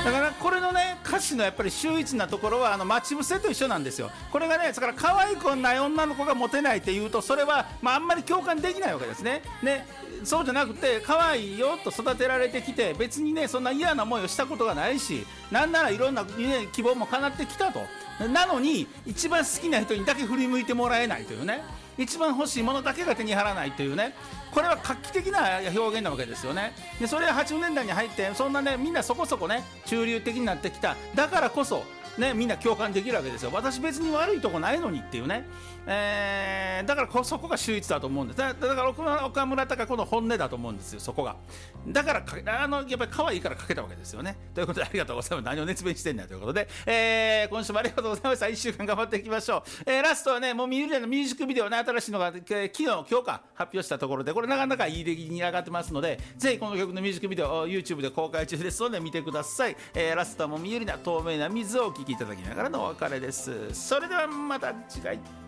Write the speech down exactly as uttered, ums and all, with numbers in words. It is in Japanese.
だからこれのね歌詞のやっぱり秀逸なところはあの待ち伏せと一緒なんですよ。これがねだから可愛くない女の子がモテないっていうとそれは、まあ、あんまり共感できないわけですね。ねそうじゃなくて可愛いよと育てられてきて別にねそんな嫌な思いをしたことがないしなんならいろんな、ね、希望も叶ってきたと。なのに一番好きな人にだけ振り向いてもらえないというね一番欲しいものだけが手に入らないというねこれは画期的な表現なわけですよね。でそれははちじゅうねんだいに入ってそんなねみんなそこそこね中流的になってきただからこそねみんな共感できるわけですよ。私別に悪いとこないのにっていうね、えー、だからこそこが秀逸だと思うんです。だだから岡村隆子の本音だと思うんですよ。そこがだからあのやっぱり可愛いからかけたわけですよね。ということでありがとうございます。何を熱弁してんだということで、えー、今週もありがとうございました。いっしゅうかん頑張っていきましょう。えー、ラストはねもうミュージのミュージックビデオね新しいのが、えー、昨日今日か発表したところでこれなかなかいい出来に上がってますのでぜひこの曲のミュージックビデオ YouTube で公開中ですので見てください。えー、ラストはもうミューリな透明な水をお聴きいただきながらのお別れです。それではまた次回。